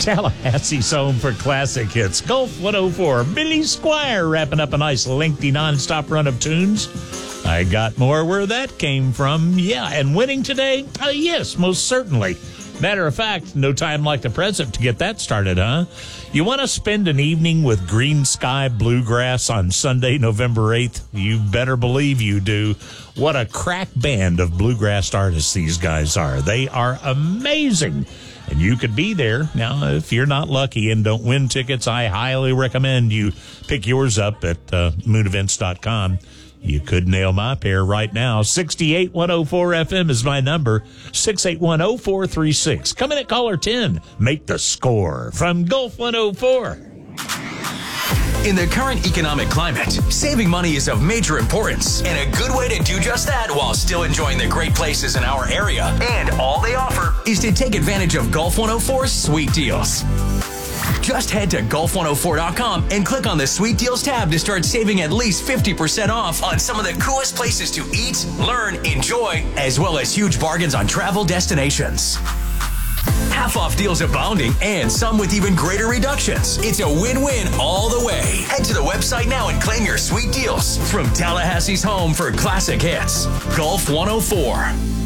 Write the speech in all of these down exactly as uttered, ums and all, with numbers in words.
Tallahassee's home for classic hits. Gulf one oh four. Billy Squire wrapping up a nice lengthy nonstop run of tunes. I got more where that came from. Yeah, and winning today? Uh, yes, most certainly. Matter of fact, no time like the present to get that started, huh? You want to spend an evening with Green Sky Bluegrass on Sunday, November eighth? You better believe you do. What a crack band of bluegrass artists these guys are. They are amazing. And you could be there. Now, if you're not lucky and don't win tickets, I highly recommend you pick yours up at uh, moon events dot com. You could nail my pair right now. sixty-eight one oh four F M is my number. six eight one oh four three six. Come in at caller ten. Make the score from Gulf one oh four. In the current economic climate, saving money is of major importance, and a good way to do just that while still enjoying the great places in our area. And all they offer is to take advantage of Gulf one oh four's sweet deals. Just head to Gulf one oh four dot com and click on the Sweet Deals tab to start saving at least fifty percent off on some of the coolest places to eat, learn, enjoy, as well as huge bargains on travel destinations. Half-off deals abounding, and some with even greater reductions. It's a win-win all the way. Head to the website now and claim your sweet deals from Tallahassee's home for classic hits. Gulf one oh four.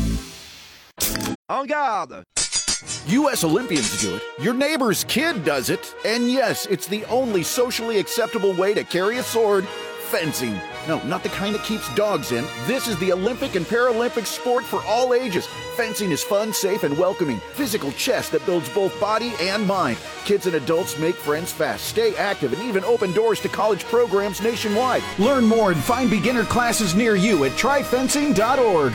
En garde! U S Olympians do it, your neighbor's kid does it, and yes, it's the only socially acceptable way to carry a sword: fencing. No, not the kind that keeps dogs in. This is the Olympic and Paralympic sport for all ages. Fencing is fun, safe, and welcoming. Physical chess that builds both body and mind. Kids and adults make friends fast, stay active, and even open doors to college programs nationwide. Learn more and find beginner classes near you at try fencing dot org.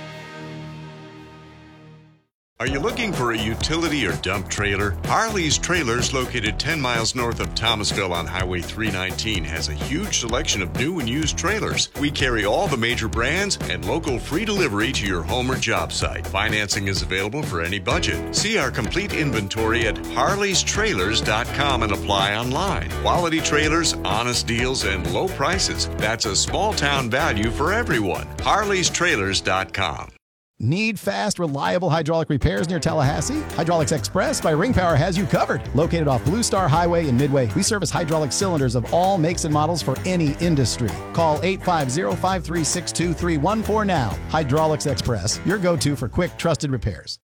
Are you looking for a utility or dump trailer? Harley's Trailers, located ten miles north of Thomasville on Highway three nineteen, has a huge selection of new and used trailers. We carry all the major brands and local free delivery to your home or job site. Financing is available for any budget. See our complete inventory at harleys trailers dot com and apply online. Quality trailers, honest deals, and low prices. That's a small town value for everyone. harleys trailers dot com. Need fast, reliable hydraulic repairs near Tallahassee? Hydraulics Express by Ring Power has you covered. Located off Blue Star Highway in Midway, we service hydraulic cylinders of all makes and models for any industry. Call eight five zero, five three six, two three one four now. Hydraulics Express, your go-to for quick, trusted repairs.